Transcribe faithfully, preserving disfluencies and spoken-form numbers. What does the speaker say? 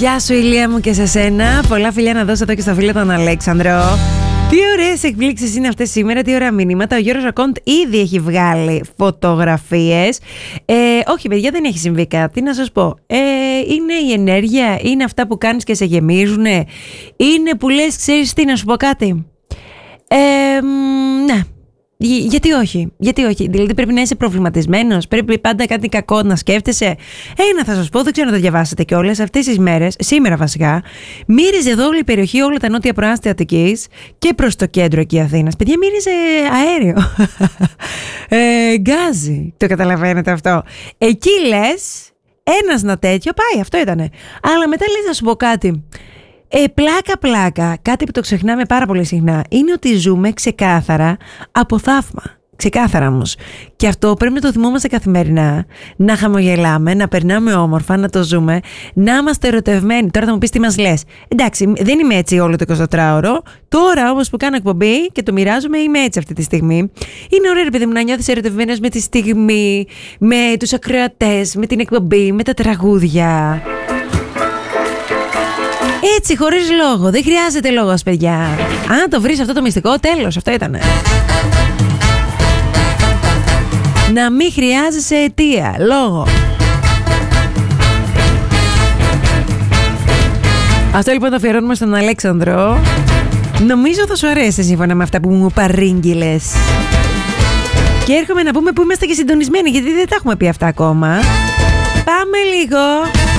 Γεια σου Ηλία μου και σε σένα. Πολλά φιλιά να δώσω εδώ και στο φίλο τον Αλέξανδρο. Τι ωραίες εκπλήξεις είναι αυτές σήμερα, τι ωραία μηνύματα. Ο Γιώργος Ακόντ ήδη έχει βγάλει φωτογραφίες. Ε, όχι παιδιά, δεν έχει συμβεί κάτι, να σας πω. Ε, είναι η ενέργεια, είναι αυτά που κάνεις και σε γεμίζουνε. Είναι που λες, ξέρεις τι, να σου πω κάτι. Ε, ναι. Γιατί όχι, γιατί όχι, δηλαδή πρέπει να είσαι προβληματισμένος, πρέπει πάντα κάτι κακό να σκέφτεσαι. Ένα θα σας πω, δεν ξέρω να το διαβάσετε κιόλας, αυτές τις μέρες, σήμερα βασικά, μύριζε εδώ όλη η περιοχή, όλα τα νότια προάστια Αττικής και προς το κέντρο εκεί Αθήνας. Παιδιά, μύριζε αέριο, ε, γκάζι, το καταλαβαίνετε αυτό. Εκεί λες, ένας να τέτοιο πάει, αυτό ήτανε. Αλλά μετά λες να σου πω κάτι. Ε, πλάκα πλάκα, κάτι που το ξεχνάμε πάρα πολύ συχνά, είναι ότι ζούμε ξεκάθαρα από θαύμα. Ξεκάθαρα όμως. Και αυτό πρέπει να το θυμόμαστε καθημερινά. Να χαμογελάμε, να περνάμε όμορφα, να το ζούμε, να είμαστε ερωτευμένοι. Τώρα θα μου πεις τι μας λες. Εντάξει, δεν είμαι έτσι όλο το εικοσιτετράωρο. Τώρα όμως που κάνω εκπομπή και το μοιράζομαι, είμαι έτσι αυτή τη στιγμή. Είναι ωραίο, ρε παιδί μου, να νιώθεις ερωτευμένος με τη στιγμή, με τους ακροατές, με την εκπομπή, με τα τραγούδια. Έτσι, χωρίς λόγο. Δεν χρειάζεται λόγος, παιδιά. Αν το βρεις αυτό το μυστικό, τέλος. Αυτό ήτανε. Να μην χρειάζεσαι αιτία, λόγο. Αυτό λοιπόν το αφιερώνουμε στον Αλέξανδρο. Νομίζω θα σου αρέσει σύμφωνα με αυτά που μου παρήγγειλες. Και έρχομαι να πούμε που είμαστε και συντονισμένοι, γιατί δεν τα έχουμε πει αυτά ακόμα. Πάμε λίγο.